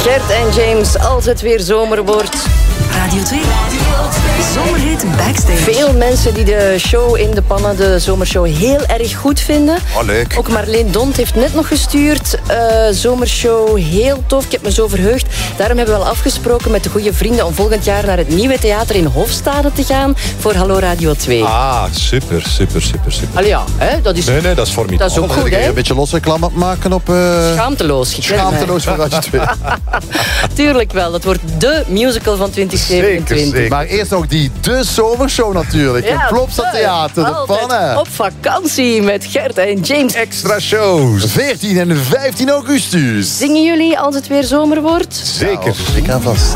Gert en James, als het weer zomer wordt. Radio 2. Zomerhit Backstage. Veel mensen die de show in de pannen, de zomershow, heel erg goed vinden. Oh, leuk. Ook Marleen Dont heeft net nog gestuurd. Zomershow, heel tof. Ik heb me zo verheugd. Daarom hebben we al afgesproken met de goede vrienden om volgend jaar naar het Nieuwe Theater in Hofstade te gaan voor Hallo Radio 2. Ah, super. Allee ja, hè, dat is... Nee, dat is formidabel. Dat is ook goed, hè? Een beetje losreclame maken op... Schaamteloos. Schaamteloos voor Radio 2. Tuurlijk wel, dat wordt de musical van 2027. Zeker. Maar eerst nog de zomershow natuurlijk. Ja, in Plopsa Theater, de altijd pannen. op vakantie met Gert en James. Extra shows. 14 en 15 augustus. Zingen jullie als het weer zomer wordt? Zeker. Ik aan vast.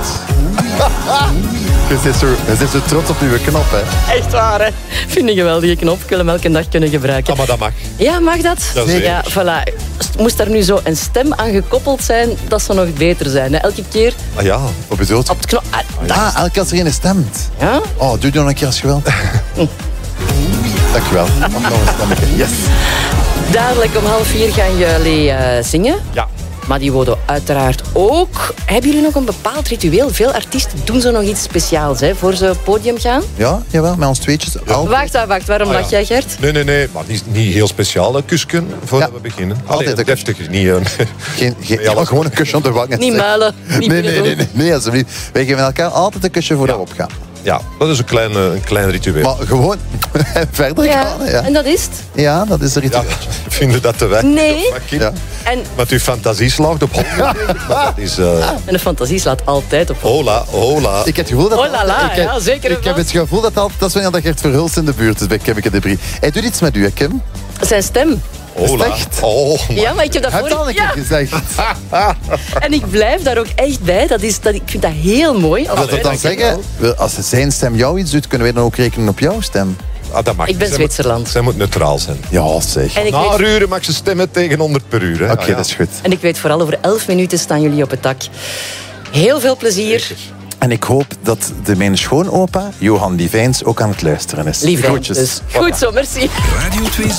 Je zit zo trots op uw knop, hè. Echt waar, hè? Vind ik een geweldige knop. Ik wil hem elke dag kunnen gebruiken. Ah, maar dat mag. Ja, mag dat? Ja, zeker. Ja, voilà. Moest daar nu zo een stem aan gekoppeld zijn, dat zou nog beter zijn. Hè? Elke keer Ah ja. Wat bedoelt op het knop... elke keer als er een stemt. Ja? Oh, doe nog een keer als je wilt. Dankjewel. Nog een stemmetje. Yes. Dadelijk om 3:30 gaan jullie zingen. Ja. Maar die worden uiteraard ook. Hebben jullie nog een bepaald ritueel? Veel artiesten doen zo nog iets speciaals hè, voor ze op het podium gaan. Ja, jawel, met ons tweetjes. Wacht. Waarom lach jij, Gert? Nee. Maar niet heel speciaal. Kusken voordat Ja. we beginnen. Altijd Allee, een deftig. Niet... Ja, gewoon een kusje op de wangen. Niet muilen. Niet Nee, alsjeblieft. Wij geven elkaar altijd een kusje voordat we opgaan. Ja, dat is een klein ritueel. Maar gewoon verder gaan. Hè, ja. En dat is het? Ja, dat is een ritueel. Ja, vinden dat te weinig? Nee. Ja. En Met uw fantasie slaagt op 100. Dat is... de fantasie slaat altijd op. Hola. Ik heb het gevoel dat... Oh la la, ja, zeker. Ik heb het gevoel dat dat is wanneer dat Gert Verhulst in de buurt is bij Kimmeke de Brie. Hij doet iets met u, hè, Kim? Zijn stem. Hola. echt? Oh, Ja, maar ik heb dat Heb je al een keer gezegd? En ik blijf daar ook echt bij. Ik vind dat heel mooi. Wil dat dan zeggen, als zijn stem jou iets doet, kunnen wij dan ook rekenen op jouw stem? Ah, dat mag. Ik ben Zwitserland. Zij moet neutraal zijn. Ja, zeg. En ik Na weet, uren mag ze stemmen tegen 100 per uur. Hè? Oké, dat is goed. en ik weet vooral, over 11 minuten staan jullie op het dak. Heel veel plezier. En ik hoop dat mijn schoonopa, Johan Livijns, ook aan het luisteren is. Lieve. Groetjes. Dus. Goed zo, merci. Radio 2